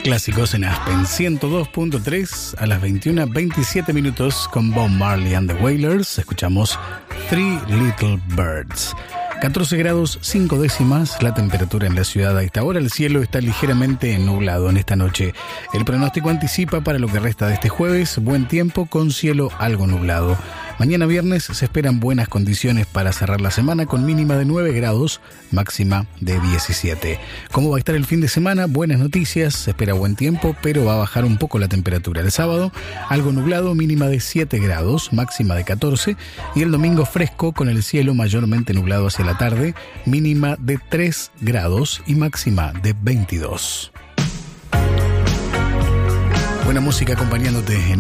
Clásicos en Aspen 102.3 a las 21:27 minutos con Bob Marley and the Wailers. Escuchamos Three Little Birds. 14 grados 5 décimas la temperatura en la ciudad a esta hora. El cielo está ligeramente nublado en esta noche. El pronóstico anticipa para lo que resta de este jueves buen tiempo con cielo algo nublado. Mañana viernes se esperan buenas condiciones para cerrar la semana con mínima de 9 grados, máxima de 17. ¿Cómo va a estar el fin de semana? Buenas noticias, se espera buen tiempo, pero va a bajar un poco la temperatura. El sábado, algo nublado, mínima de 7 grados, máxima de 14. Y el domingo fresco con el cielo mayormente nublado hacia la tarde, mínima de 3 grados y máxima de 22. Buena música acompañándote en